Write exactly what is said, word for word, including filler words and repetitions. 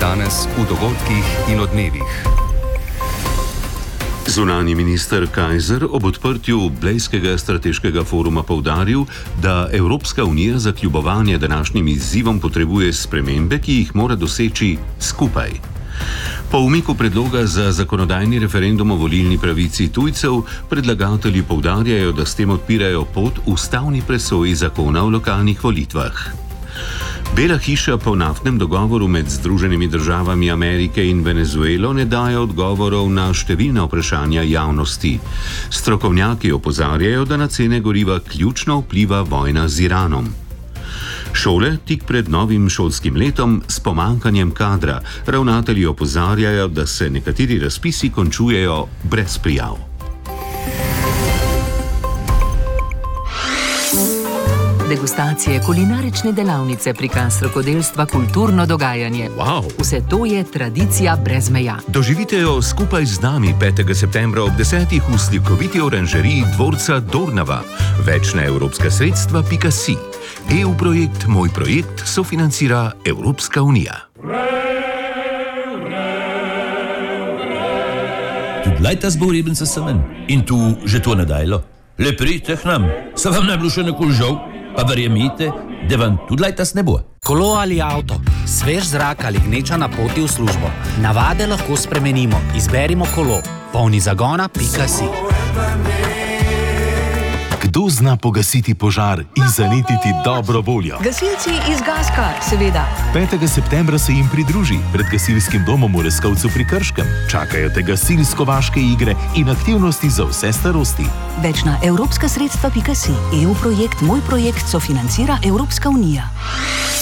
Danes v dogodkih in odmevih. Zunanji minister Kajzer ob odprtju Blejskega strateškega foruma poudaril, da Evropska unija za kljubovanje današnjim izzivom potrebuje spremembe, ki jih mora doseči skupaj. Po umiku predloga za zakonodajni referendum o volilni pravici tujcev, predlagatelji poudarjajo, da s tem odpirajo pot ustavni presoji zakona o lokalnih volitvah. Bela hiša po naftnem dogovoru med Združenimi državami Amerike in Venezuelo ne daje odgovorov na številna vprašanja javnosti. Strokovnjaki opozarjajo, da na cene goriva ključno vpliva vojna z Iranom. Šole tik pred novim šolskim letom s pomanjkanjem kadra. Ravnatelji opozarjajo, da se nekateri razpisi končujejo brez prijav. Degustacije, kulinarične delavnice, prikaz rokodelstva, kulturno dogajanje. Wow. Vse to je tradicija brez meja. Doživite jo skupaj z nami petega septembra ob desetih v slikoviti oranžeriji dvorca Dornava. Več na evropska sredstva pika si. E U projekt Moj projekt sofinancira Evropska unija. Tudi lajta zbor eben se semen. In tu že to ne dajlo. Le pridite k nam. Se vam ne bilo še nekoli žal? Pa verjemite, da vam tudi lajta ne bo. Kolo ali avto, svež zrak ali gneča na poti v službo. Navade lahko spremenimo. Izberimo kolo. Polni zagona pika si. Kdo zna pogasiti požar in zanetiti dobro voljo? Gasilci iz Gaska, seveda. petega septembra se jim pridruži pred gasilskim domom v Reskovcu pri Krškem. Čakajo te gasilsko-vaške igre in aktivnosti za vse starosti. Več na evropska sredstva pika si. E U projekt Moj projekt sofinancira Evropska unija.